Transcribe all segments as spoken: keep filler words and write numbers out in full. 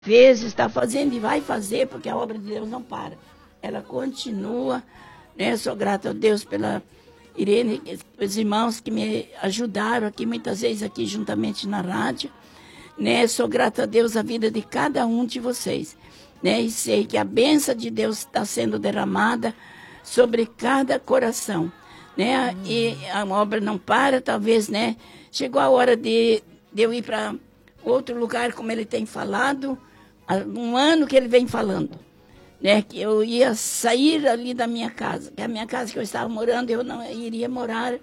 fez, está fazendo e vai fazer, porque a obra de Deus não para. Ela continua, né? Sou grata a Deus pela Irene, os irmãos que me ajudaram aqui, muitas vezes aqui juntamente na rádio, né? Sou grata a Deus a vida de cada um de vocês, né? E sei que a bênção de Deus está sendo derramada sobre cada coração, né? Hum. E a obra não para, talvez, né? Chegou a hora de, de eu ir para outro lugar, como ele tem falado, há um ano que ele vem falando, né? Que eu ia sair ali da minha casa, que a minha casa que eu estava morando, eu não iria morar,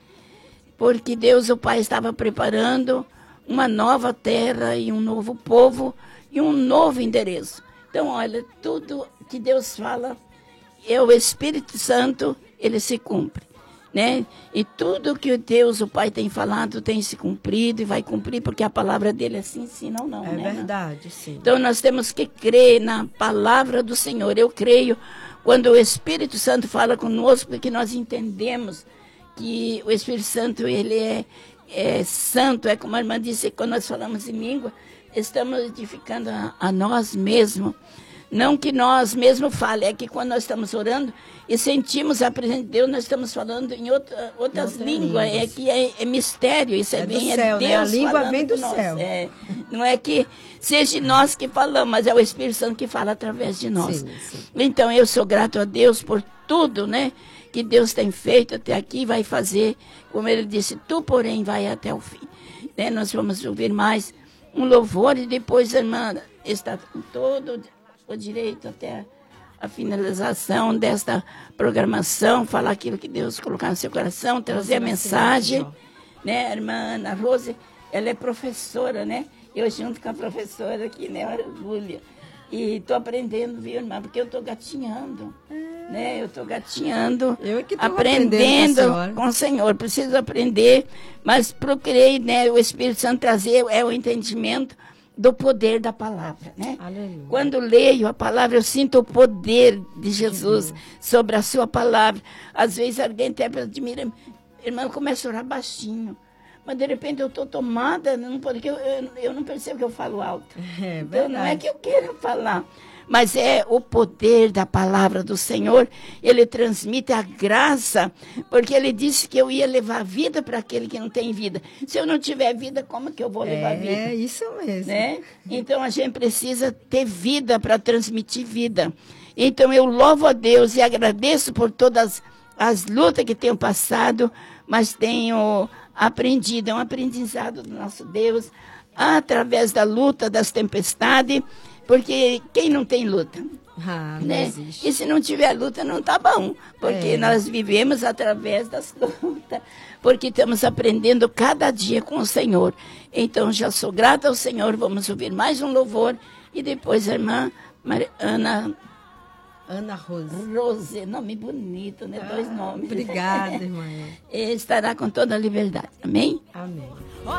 porque Deus, o Pai, estava preparando uma nova terra e um novo povo e um novo endereço. Então, olha, tudo que Deus fala, é o Espírito Santo, ele se cumpre, né? E tudo que Deus, o Pai, tem falado, tem se cumprido e vai cumprir, porque a palavra dele é sim, sim, não, não. É, né? verdade, sim. Então, nós temos que crer na palavra do Senhor. Eu creio quando o Espírito Santo fala conosco, porque nós entendemos que o Espírito Santo, ele é, é santo, é como a irmã disse, quando nós falamos em língua, estamos edificando a, a nós mesmos. Não que nós mesmos fale, é que quando nós estamos orando e sentimos a presença de Deus, nós estamos falando em outra, outras Outra línguas. línguas. É que é, é mistério, isso é, É do bem, céu, é Deus né? A língua falando vem do com nós. céu. É, não é que seja nós que falamos, mas é o Espírito Santo que fala através de nós. Sim, sim. Então, eu sou grato a Deus por tudo, né, que Deus tem feito até aqui e vai fazer. Como ele disse, tu, porém, vai até o fim. Né? Nós vamos ouvir mais um louvor e depois a irmã está com todo o direito até a finalização desta programação, falar aquilo que Deus colocar no seu coração, trazer a mensagem, né? A irmã Ana Rose, ela é professora, né? Eu junto com a professora aqui, né? Orgulho. E estou aprendendo, viu, irmã? Porque eu estou gatinhando, é. né? Eu estou gatinhando, eu é que aprendendo com, com o Senhor. Preciso aprender, mas procurei, né? O Espírito Santo trazer é o entendimento do poder da palavra, né? Aleluia. Quando leio a palavra, eu sinto o poder de Jesus sobre a sua palavra. Às vezes alguém até admira, irmã, começa a orar baixinho, mas de repente eu estou tomada, não, porque eu, eu, eu não percebo que eu falo alto. É, então não é que eu queira falar, mas é o poder da palavra do Senhor. Ele transmite a graça, porque ele disse que eu ia levar vida para aquele que não tem vida. Se eu não tiver vida, como que eu vou levar é, vida? É isso mesmo. Né? Então a gente precisa ter vida para transmitir vida. Então eu louvo a Deus e agradeço por todas as lutas que tenho passado, mas tenho aprendido, é um aprendizado do nosso Deus, através da luta, das tempestades. Porque quem não tem luta? Ah, não né? existe. E se não tiver luta, não tá bom. Porque é. nós vivemos através das lutas. Porque estamos aprendendo cada dia com o Senhor. Então, já sou grata ao Senhor. Vamos ouvir mais um louvor. E depois a irmã Mar... Ana... Ana Rose. Rose, nome bonito, né? Ah, Dois nomes. Obrigada, irmã. Estará com toda a liberdade. Amém? Amém.